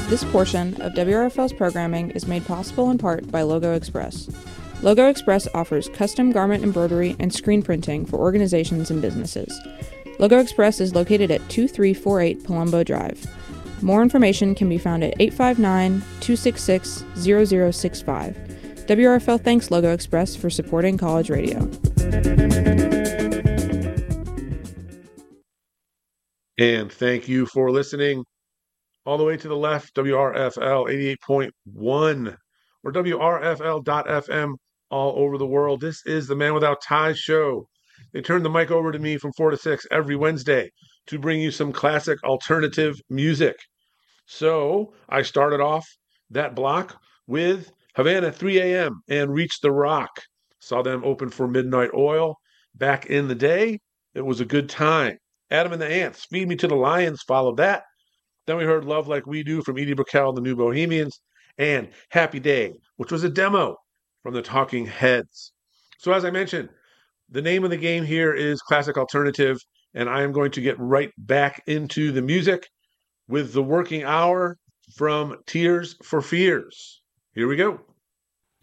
This portion of WRFL's programming is made possible in part by Logo Express. Logo Express offers custom garment embroidery and screen printing for organizations and businesses. Logo Express is located at 2348 Palumbo Drive. More information can be found at 859-266-0065. WRFL thanks Logo Express for supporting college radio. And thank you for listening all the way to the left, WRFL 88.1 or WRFL.FM all over the world. This is the Man Without Ties show. They turn the mic over to me from 4 to 6 every Wednesday to bring you some classic alternative music. So I started off that block with Havana 3 a.m. and Reach the Rock. Saw them open for Midnight Oil back in the day. It was a good time. Adam and the Ants, Feed Me to the Lions followed that. Then we heard Love Like We Do from Edie Brickell and the New Bohemians, and Happy Day, which was a demo from the Talking Heads. So as I mentioned, the name of the game here is Classic Alternative, and I am going to get right back into the music with The Working Hour from Tears for Fears. Here we go.